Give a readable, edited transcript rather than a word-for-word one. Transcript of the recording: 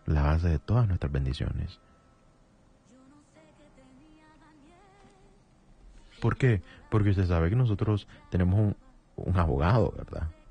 la base de todas nuestras bendiciones. ¿Por qué? Porque usted sabe que nosotros tenemos un abogado, ¿verdad?